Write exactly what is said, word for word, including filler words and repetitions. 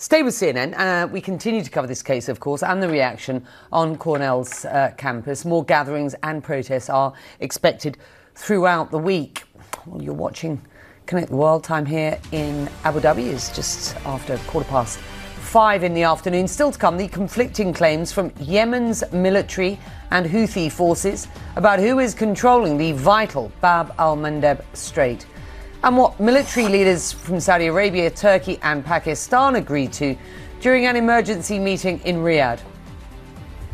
Stay with C N N. Uh, we continue to cover this case, of course, and the reaction on Cornell's uh, campus. More gatherings and protests are expected throughout the week. Well, you're watching Connect the World. Time here in Abu Dhabi is just after quarter past five in the afternoon. Still to come, the conflicting claims from Yemen's military and Houthi forces about who is controlling the vital Bab al-Mandeb Strait, and what military leaders from Saudi Arabia, Turkey and Pakistan agreed to during an emergency meeting in Riyadh.